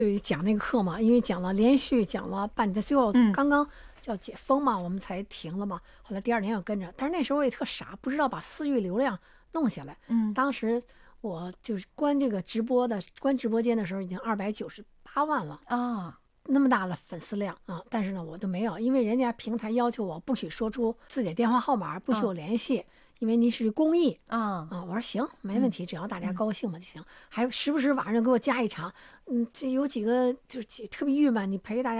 对，讲那个课嘛，因为连续讲了半天，最后刚刚叫解封嘛，我们才停了嘛。后来第2年又跟着，但是那时候我也特傻，不知道把私域流量弄下来。当时我就是关直播间的时候已经298万了啊。 那么大的粉丝量啊！但是呢，我都没有，因为人家平台要求我不许说出自己的电话号码，不许我联系，因为你是公益啊。我说行，没问题，只要大家高兴嘛就行。还时不时晚上给我加一场，这有几个就是特别郁闷，你陪大家。